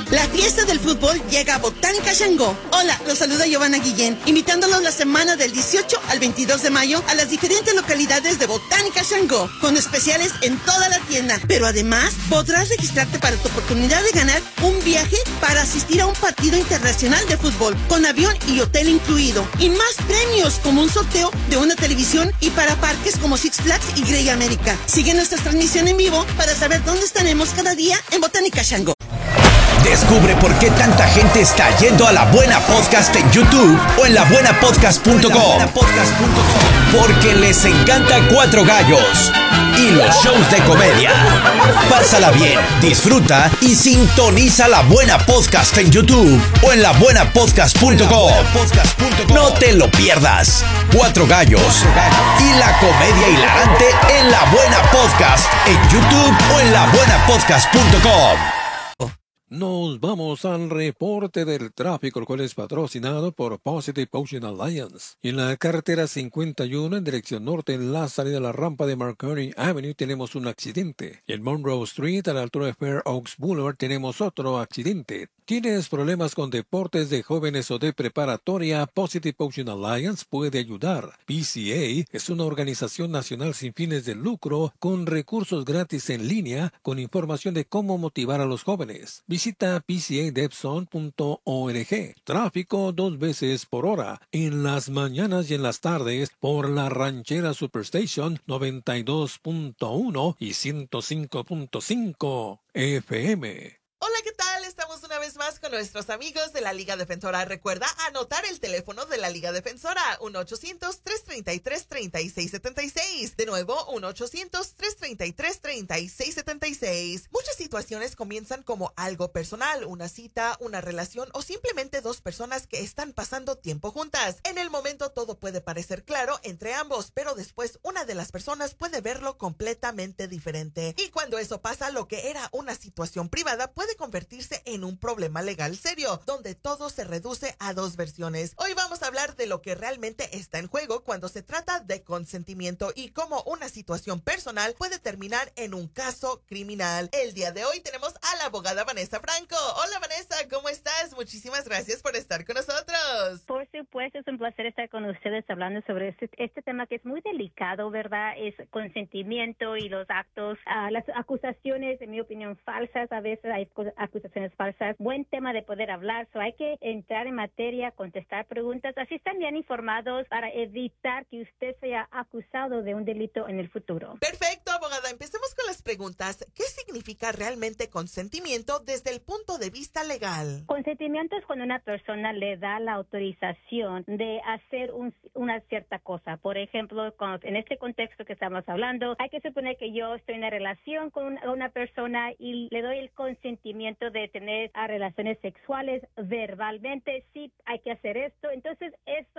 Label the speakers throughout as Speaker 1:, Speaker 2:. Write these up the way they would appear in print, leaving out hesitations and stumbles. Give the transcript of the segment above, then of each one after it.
Speaker 1: La fiesta del fútbol llega a Botánica Xangó. Hola, los saluda Giovanna Guillén, invitándolos la semana del 18 al 22 de mayo a las diferentes localidades de Botánica Xangó, con especiales en toda la tienda. Pero además, podrás registrarte para tu oportunidad de ganar un viaje para asistir a un partido internacional de fútbol, con avión y hotel incluido. Y más premios, como un sorteo de una televisión y para parques como Six Flags y Grey America. Sigue nuestra transmisión en vivo para saber dónde estaremos cada día en Botánica Xangó.
Speaker 2: Descubre por qué tanta gente está yendo a La Buena Podcast en YouTube o en labuenapodcast.com. Porque les encanta Cuatro Gallos y los shows de comedia. Pásala bien, disfruta y sintoniza La Buena Podcast en YouTube o en labuenapodcast.com. No te lo pierdas. Cuatro Gallos y la comedia hilarante en La Buena Podcast en YouTube o en labuenapodcast.com.
Speaker 3: Nos vamos al reporte del tráfico, el cual es patrocinado por Positive Ocean Alliance. En la carretera 51, en dirección norte, en la salida de la rampa de Marconi Avenue, tenemos un accidente. En Monroe Street, a la altura de Fair Oaks Boulevard, tenemos otro accidente. ¿Tienes problemas con deportes de jóvenes o de preparatoria? Positive Ocean Alliance puede ayudar. PCA es una organización nacional sin fines de lucro con recursos gratis en línea con información de cómo motivar a los jóvenes. Visita pcadepson.org. Tráfico 2 veces por hora, en las mañanas y en las tardes, por la Ranchera Superstation 92.1 y 105.5 FM.
Speaker 4: Hola, ¿qué tal? Estamos una vez más con nuestros amigos de la Liga Defensora. Recuerda anotar el teléfono de la Liga Defensora, 1-800-333-3676. De nuevo, 1-800-333-3676. Muchas situaciones comienzan como algo personal, una cita, una relación o simplemente dos personas que están pasando tiempo juntas. En el momento todo puede parecer claro entre ambos, pero después una de las personas puede verlo completamente diferente. Y cuando eso pasa, lo que era una situación privada puede convertirse en un problema legal serio, donde todo se reduce a dos versiones. Hoy vamos a hablar de lo que realmente está en juego cuando se trata de consentimiento y cómo una situación personal puede terminar en un caso criminal. El día de hoy tenemos a la abogada Vanessa Franco. Hola Vanessa, ¿cómo estás? Muchísimas gracias por estar con nosotros.
Speaker 5: Por supuesto, es un placer estar con ustedes hablando sobre este tema que es muy delicado, ¿verdad? Es consentimiento y los actos, las acusaciones, en mi opinión, falsas. A veces hay acusaciones falsas. Buen tema de poder hablar, hay que entrar en materia, contestar preguntas, así están bien informados para evitar que usted sea acusado de un delito en el futuro.
Speaker 4: Perfecto, abogada. Empecemos con las preguntas. ¿Qué significa realmente consentimiento desde el punto de vista legal?
Speaker 5: Consentimiento es cuando una persona le da la autorización de hacer una cierta cosa. Por ejemplo, en este contexto que estamos hablando, hay que suponer que yo estoy en una relación con una persona y le doy el consentimiento de tener relaciones sexuales verbalmente. Sí, hay que hacer esto. Entonces,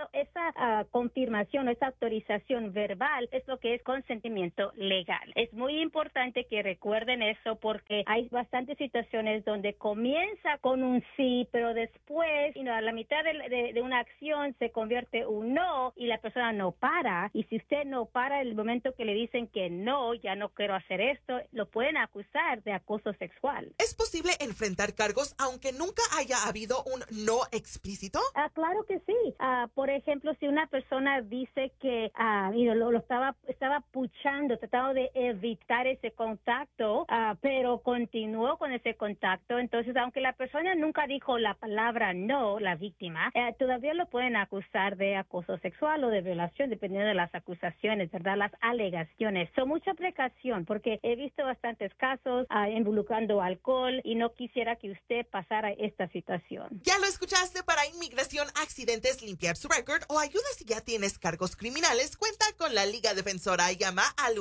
Speaker 5: esa confirmación, esa autorización verbal es lo que es consentimiento legal. Es muy importante que recuerden eso porque hay bastantes situaciones donde comienza con un sí, pero después, a la mitad de una acción se convierte un no y la persona no para. Y si usted no para el momento que le dicen que no, ya no quiero hacer esto, lo pueden acusar de acoso sexual.
Speaker 4: ¿Es posible enfrentar cargos aunque nunca haya habido un no explícito?
Speaker 5: Claro que sí. Por ejemplo, si una persona dice que lo estaba puchando, tratando de evitar ese contacto, pero continuó con ese contacto, entonces aunque la persona nunca dijo la palabra no, la víctima, todavía lo pueden acusar de acoso sexual o de violación, dependiendo de las acusaciones, ¿verdad? Las alegaciones. Son mucha precaución porque he visto bastantes casos involucrando alcohol y no quisiera que usted pasara esta situación.
Speaker 4: Ya lo escuchaste. Para inmigración, accidentes, limpiar su récord o ayuda si ya tienes cargos criminales, cuenta con la Liga Defensora. Llama al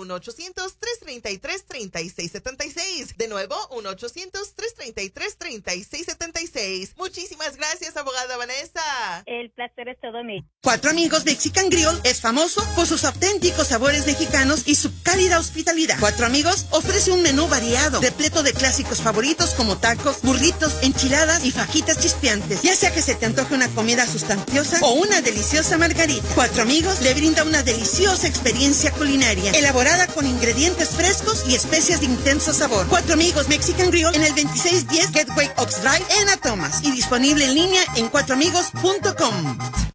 Speaker 4: 1-800-333-3676. De nuevo, 1-800-333-3676. Muchísimas gracias, abogada Vanessa.
Speaker 5: El placer es todo mío.
Speaker 1: Cuatro Amigos Mexican Grill es famoso por sus auténticos sabores mexicanos y su cálida hospitalidad. Cuatro Amigos ofrece un menú variado, repleto de clásicos favoritos como tacos, burritos, enchiladas y fajitas chispeantes. Ya sea que se te antoje una comida sustanciosa o una deliciosa margarita, Cuatro Amigos le brinda una deliciosa experiencia culinaria, elaborada con ingredientes frescos y especias de intenso sabor. Cuatro Amigos Mexican Grill en el 2610 Gateway Oaks Drive en Atomas y disponible en línea en cuatroamigos.com.